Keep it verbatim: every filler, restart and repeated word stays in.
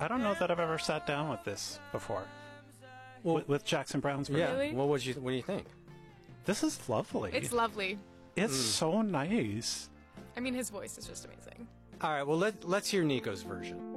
I don't know that I've ever sat down with this before. Well, with, with Jackson Browne's version. yeah. Really? Well, what do you what do you think? This is lovely. It's lovely. It's so nice. I mean, his voice is just amazing. All right. Well, let let's hear Nico's version.